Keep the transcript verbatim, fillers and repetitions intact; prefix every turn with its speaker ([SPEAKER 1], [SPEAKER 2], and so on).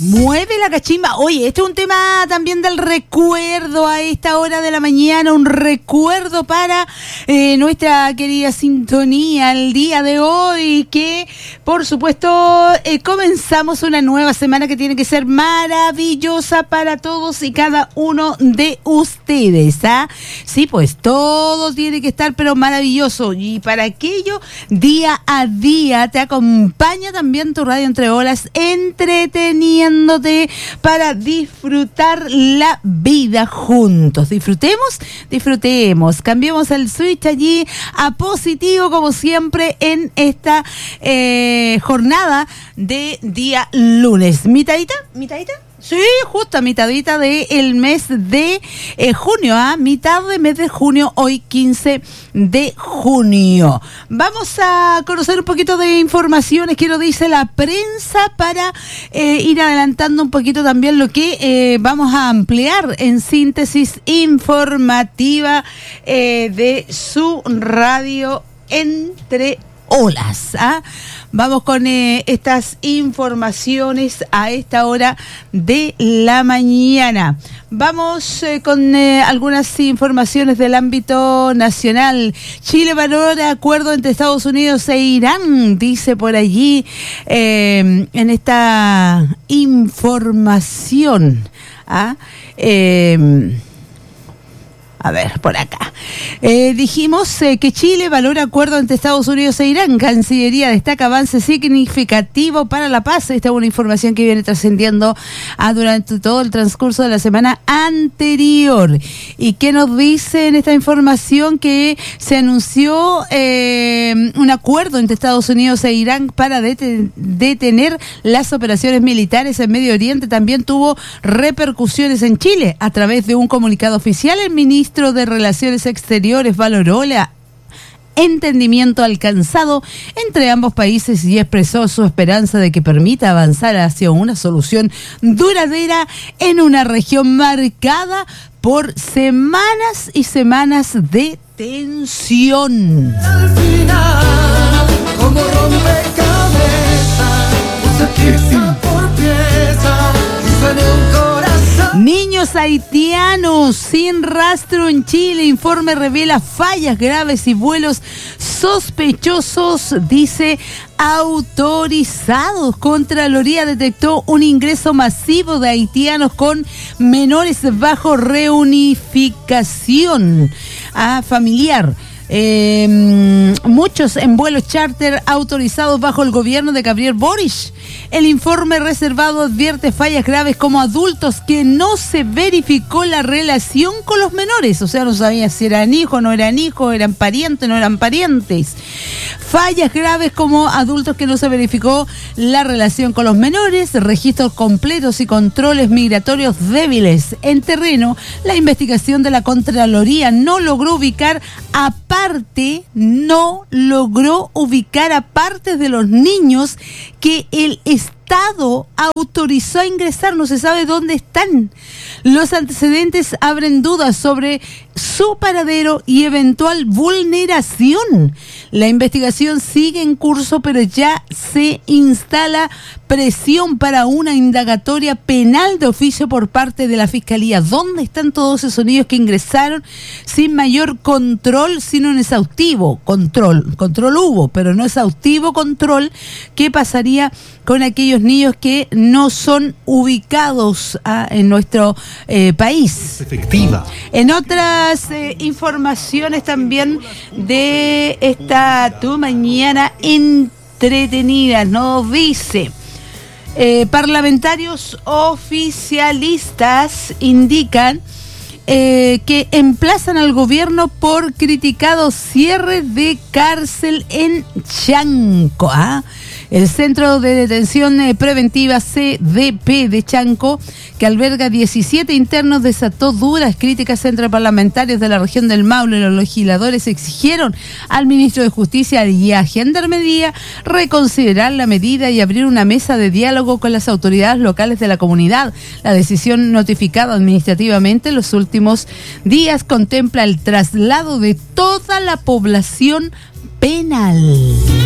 [SPEAKER 1] Mueve la cachimba. Oye, este es un tema también del recuerdo a esta hora de la mañana, un recuerdo para eh, nuestra querida sintonía el día de hoy, que por supuesto eh, comenzamos una nueva semana que tiene que ser maravillosa para todos y cada uno de ustedes, ¿ah? Sí, pues todo tiene que estar pero maravilloso, y para aquello día a día te acompaña también tu radio Entre Olas, entreteniendo para disfrutar la vida juntos. Disfrutemos, disfrutemos. Cambiemos el switch allí a positivo, como siempre, en esta eh, jornada de día lunes. ¿Mitadita? ¿Mitadita? Sí, justo a mitadita del mes de eh, junio, ¿ah? ¿eh? Mitad de mes de junio, hoy quince de junio. Vamos a conocer un poquito de informaciones que nos dice la prensa para eh, ir adelantando un poquito también lo que eh, vamos a ampliar en síntesis informativa eh, de su radio Entre Olas, ¿ah? Vamos con eh, estas informaciones a esta hora de la mañana. Vamos eh, con eh, algunas informaciones del ámbito nacional. Chile valora acuerdo entre Estados Unidos e Irán, dice por allí eh, en esta información. ¿Ah? Eh, A ver, por acá. Eh, dijimos eh, que Chile valora acuerdo entre Estados Unidos e Irán. Cancillería destaca avance significativo para la paz. Esta es una información que viene trascendiendo ah, durante todo el transcurso de la semana anterior. ¿Y qué nos dice en esta información? Que se anunció eh, un acuerdo entre Estados Unidos e Irán para deten- detener las operaciones militares en Medio Oriente. También tuvo repercusiones en Chile. A través de un comunicado oficial, el ministro de Relaciones Exteriores valoró el entendimiento alcanzado entre ambos países y expresó su esperanza de que permita avanzar hacia una solución duradera en una región marcada por semanas y semanas de tensión.
[SPEAKER 2] Al final, como rompecabezas, pieza por pieza, en el corazón.
[SPEAKER 1] Niños haitianos sin rastro en Chile. Informe revela fallas graves y vuelos sospechosos, dice autorizados. Contraloría detectó un ingreso masivo de haitianos con menores bajo reunificación ah, familiar. Eh, muchos en vuelos charter autorizados bajo el gobierno de Gabriel Boric. El informe reservado advierte fallas graves como adultos que no se verificó la relación con los menores, o sea, no sabía si eran hijos, no eran hijos, eran parientes, no eran parientes. Fallas graves como adultos que no se verificó la relación con los menores, registros completos y controles migratorios débiles. En terreno, la investigación de la Contraloría no logró ubicar a parte, no logró ubicar a partes de los niños que el Estado autorizó a ingresar. No se sabe dónde están. Los antecedentes abren dudas sobre su paradero y eventual vulneración. La investigación sigue en curso, pero ya se instala presión para una indagatoria penal de oficio por parte de la Fiscalía. ¿Dónde están todos esos niños que ingresaron sin mayor control, sino en exhaustivo control? Control hubo, pero no exhaustivo control. ¿Qué pasaría con aquellos niños que no son ubicados ah, en nuestro eh, país?
[SPEAKER 3] Efectiva.
[SPEAKER 1] En otras eh, informaciones también de esta tu mañana entretenida, nos dice eh, parlamentarios oficialistas indican eh, que emplazan al gobierno por criticado cierre de cárcel en Chanco. ¿ah? El Centro de Detención Preventiva C D P de Chanco, que alberga diecisiete internos, desató duras críticas entre parlamentarios de la región del Maule. Los legisladores exigieron al ministro de Justicia y a Gendarmería reconsiderar la medida y abrir una mesa de diálogo con las autoridades locales de la comunidad. La decisión, notificada administrativamente en los últimos días, contempla el traslado de toda la población penal.